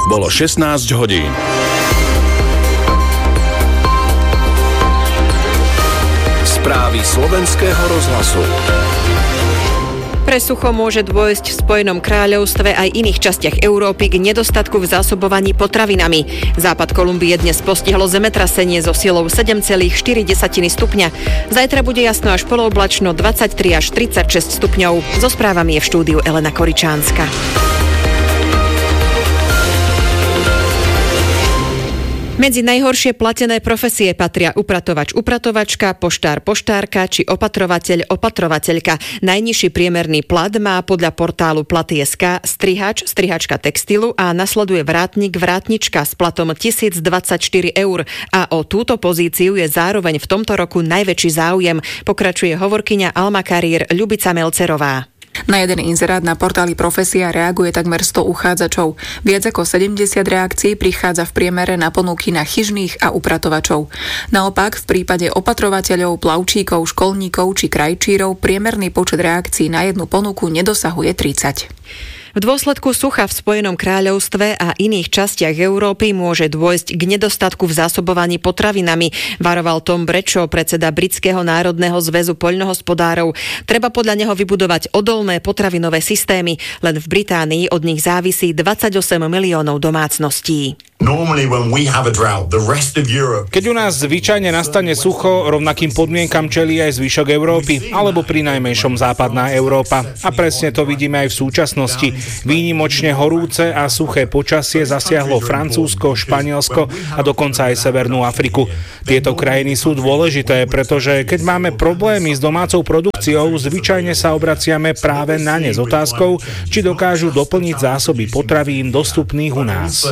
Bolo 16 hodín. Správy Slovenského rozhlasu. Pre sucho môže dôjsť v Spojenom kráľovstve aj iných častiach Európy k nedostatku v zásobovaní potravinami. Západ Kolumbie dnes postihlo zemetrasenie so silou 7,4 stupňa. Zajtra bude jasno až polooblačno 23 až 36 stupňov. So správami je v štúdiu Elena Koričánska. Medzi najhoršie platené profesie patria upratovač, upratovačka, poštár, poštárka či opatrovateľ, opatrovateľka. Najnižší priemerný plat má podľa portálu Platy.sk strihač, strihačka textilu a nasleduje vrátnik, vrátnička s platom 1024 eur. A o túto pozíciu je zároveň v tomto roku najväčší záujem, pokračuje hovorkyňa Alma Career Ľubica Melcerová. Na jeden inzerát na portáli Profesia reaguje takmer 100 uchádzačov. Viac ako 70 reakcií prichádza v priemere na ponuky na chyžných a upratovačov. Naopak, v prípade opatrovateľov, plavčíkov, školníkov či krajčírov priemerný počet reakcií na jednu ponuku nedosahuje 30. V dôsledku sucha v Spojenom kráľovstve a iných častiach Európy môže dôjsť k nedostatku v zásobovaní potravinami, varoval Tom Bradshaw, predseda Britského národného zväzu poľnohospodárov. Treba podľa neho vybudovať odolné potravinové systémy. Len v Británii od nich závisí 28 miliónov domácností. Keď u nás zvyčajne nastane sucho, rovnakým podmienkam čelí aj zvyšok Európy, alebo prinajmenšom západná Európa. A presne to vidíme aj v súčasnosti. Výnimočne horúce a suché počasie zasiahlo Francúzsko, Španielsko a dokonca aj Severnú Afriku. Tieto krajiny sú dôležité, pretože keď máme problémy s domácou produkciou, zvyčajne sa obraciame práve na ne s otázkou, či dokážu doplniť zásoby potravín dostupných u nás.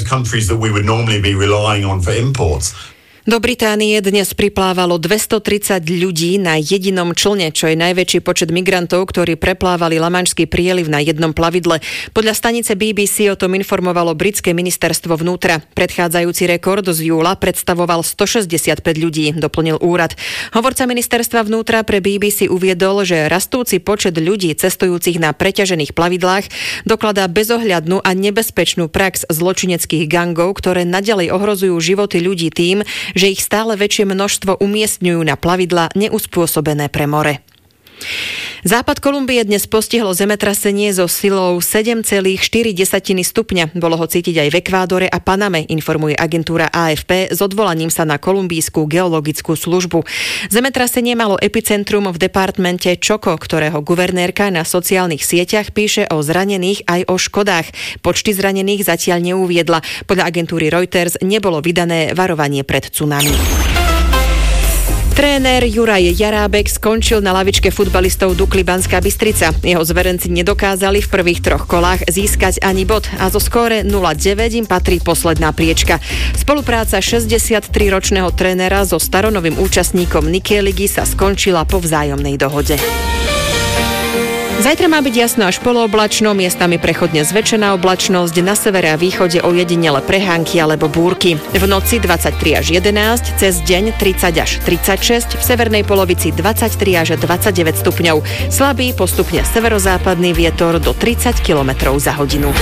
Do Británie dnes priplávalo 230 ľudí na jedinom člne, čo je najväčší počet migrantov, ktorí preplávali Lamanšský prieliv na jednom plavidle. Podľa stanice BBC o tom informovalo britské ministerstvo vnútra. Predchádzajúci rekord z júla predstavoval 165 ľudí, doplnil úrad. Hovorca ministerstva vnútra pre BBC uviedol, že rastúci počet ľudí cestujúcich na preťažených plavidlách dokladá bezohľadnú a nebezpečnú prax zločineckých gangov, ktoré naďalej ohrozujú životy ľudí tým, že ich stále väčšie množstvo umiestňujú na plavidlá neuspôsobené pre more. Západ Kolumbie dnes postihlo zemetrasenie so silou 7,4 stupňa. Bolo ho cítiť aj v Ekvádore a Paname, informuje agentúra AFP s odvolaním sa na kolumbijskú geologickú službu. Zemetrasenie malo epicentrum v departmente Chocó, ktorého guvernérka na sociálnych sieťach píše o zranených aj o škodách. Počty zranených zatiaľ neuviedla. Podľa agentúry Reuters nebolo vydané varovanie pred tsunami. Tréner Juraj Jarábek skončil na lavičke futbalistov Dukly Banská Bystrica. Jeho zverenci nedokázali v prvých 3 kolách získať ani bod a zo skóre 0-9 im patrí posledná priečka. Spolupráca 63-ročného trénera so staronovým účastníkom Nikkei ligy sa skončila po vzájomnej dohode. Zajtra má byť jasno až polooblačno, miestami prechodne zväčšená oblačnosť, na severe a východe ojedinele prehánky alebo búrky. V noci 23 až 11, cez deň 30 až 36, v severnej polovici 23 až 29 stupňov. Slabý, postupne severozápadný vietor do 30 km za hodinu.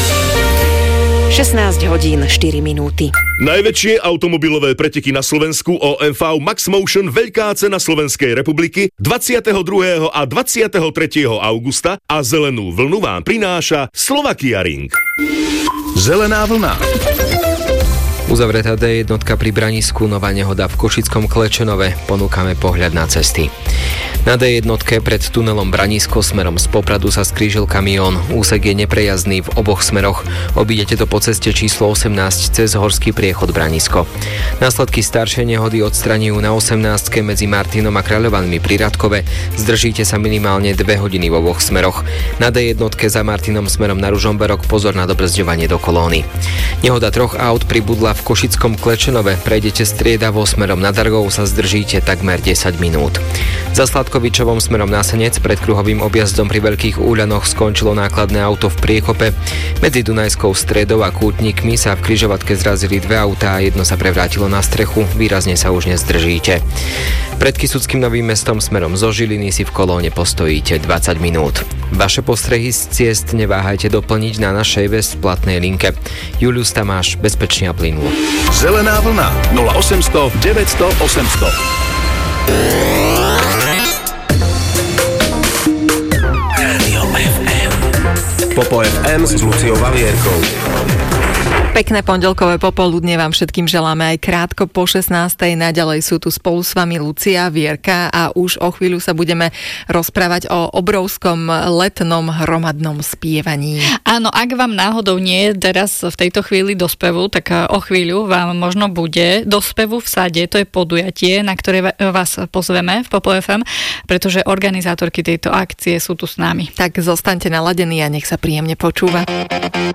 16 hodín 4 minúty. Najväčšie automobilové preteky na Slovensku OMV Max Motion Veľká cena Slovenskej republiky 22. a 23. augusta a zelenú vlnu vám prináša Slovakia Ring. Zelená vlna. Uzavretá D1 pri Branisku, nová nehoda v Košickom Klečenove. Ponúkame pohľad na cesty. Na D1 pred tunelom Branisko smerom z Popradu sa skrížil kamión. Úsek je neprejazdný v oboch smeroch. Obídete to po ceste číslo 18 cez horský priechod Branisko. Následky staršej nehody odstraňujú na 18 medzi Martinom a Kráľovanmi pri Radkove. Zdržíte sa minimálne 2 hodiny v oboch smeroch. Na D1 za Martinom smerom na Ružomberok pozor na dobrzďovanie do kolóny. Nehoda 3 aut pribudla v Košickom Klečenove. Prejdete striedavo smerom na Dargov, sa zdržíte takmer 10 minút. Za Sladkovičovom smerom na Senec pred kruhovým objazdom pri Veľkých Úľanoch skončilo nákladné auto v priekope. Medzi Dunajskou Stredou a Kútnikmi sa v križovatke zrazili 2 autá a jedno sa prevrátilo na strechu. Výrazne sa už nezdržíte. Pred Kysuckým Novým Mestom smerom zo Žiliny si v kolóne postojíte 20 minút. Vaše postrehy z ciest neváhajte doplniť na našej bezplatnej linke. Julius Tamáš, bezpečne a plynulo. Zelená vlna 0800 900 800. Popo FM s Luciou Vavierkou. Pekné pondelkové popoludne vám všetkým želáme aj krátko po 16. Naďalej sú tu spolu s vami Lucia, Vierka a už o chvíľu sa budeme rozprávať o obrovskom letnom hromadnom spievaní. Áno, ak vám náhodou nie je teraz v tejto chvíli do spevu, tak o chvíľu vám možno bude do spevu v sade. To je podujatie, na ktoré vás pozveme v Popo FM, pretože organizátorky tejto akcie sú tu s nami. Tak zostaňte naladení a nech sa príjemne počúva.